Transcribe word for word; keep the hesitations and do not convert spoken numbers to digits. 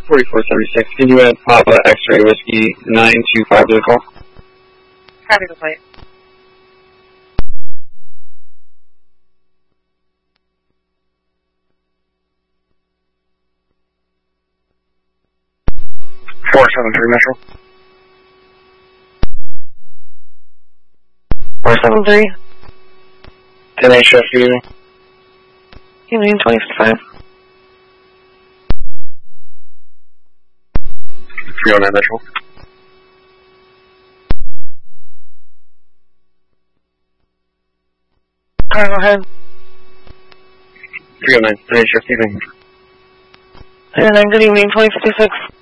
forty-four seventy-six, can you add Papa X-ray Whiskey nine two five to the call? Copy the plate. four seven three Metro. four seven three. ten eight shift, good evening. Evening twenty fifty-five. three oh nine Metro. Alright, go ahead. three oh nine, ten eight shift, good evening. three oh nine, good evening, twenty fifty-six.